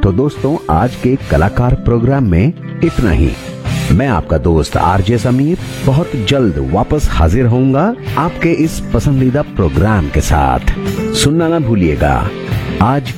तो दोस्तों आज के कलाकार प्रोग्राम में इतना ही। मैं आपका दोस्त आरजे समीर बहुत जल्द वापस हाजिर होऊंगा आपके इस पसंदीदा प्रोग्राम के साथ। सुनना ना भूलिएगा आज